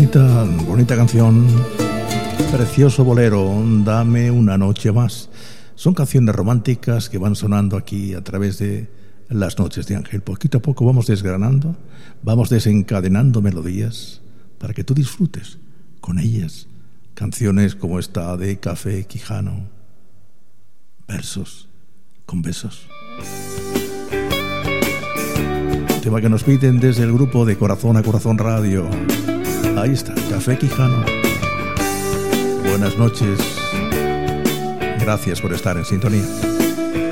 Bonita canción, precioso bolero, Dame una noche más. Son canciones románticas que van sonando aquí a través de las noches de Ángel. Poquito a poco vamos desgranando, vamos desencadenando melodías para que tú disfrutes con ellas. Canciones como esta de Café Quijano, versos con besos. Tema que nos piden desde el grupo de Corazón a Corazón Radio. Ahí está, Café Quijano. Buenas noches. Gracias por estar en sintonía.